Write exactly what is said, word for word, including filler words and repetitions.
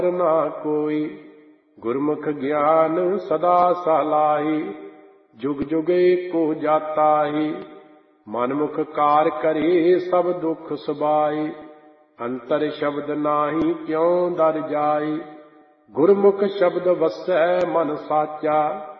ना कोई। गुरमुख ज्ञान सदा सहलाई, जुग जुग एको जाता ही। मनमुख कार करे सब दुख सुबाई, अंतर शब्द नाही क्यों दर जाई। गुरमुख शब्द वसै मन साचा,